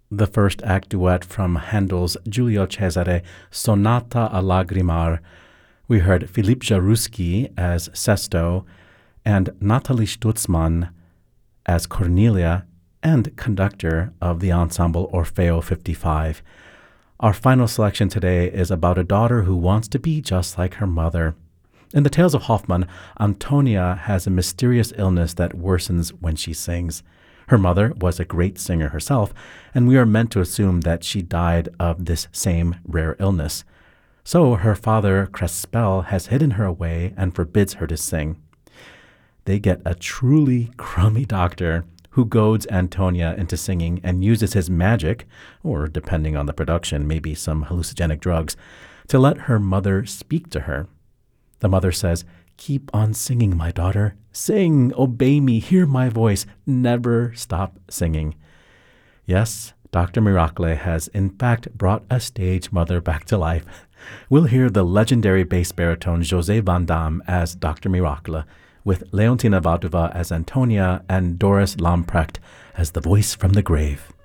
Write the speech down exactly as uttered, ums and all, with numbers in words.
the first act duet from Handel's Giulio Cesare, Sonata a Lagrimar. We heard Philippe Jaruski as Sesto and Nathalie Stutzmann as Cornelia and conductor of the ensemble Orfeo fifty-five. Our final selection today is about a daughter who wants to be just like her mother. In the Tales of Hoffmann, Antonia has a mysterious illness that worsens when she sings. Her mother was a great singer herself, and we are meant to assume that she died of this same rare illness. So her father, Crespel, has hidden her away and forbids her to sing. They get a truly crummy doctor who goads Antonia into singing and uses his magic, or depending on the production, maybe some hallucinogenic drugs, to let her mother speak to her. The mother says, "Keep on singing, my daughter. Sing, obey me, hear my voice. Never stop singing." Yes, Doctor Miracle has in fact brought a stage mother back to life. We'll hear the legendary bass baritone José Van Damme as Doctor Miracle, with Leontina Vadova as Antonia and Doris Lamprecht as the voice from the grave.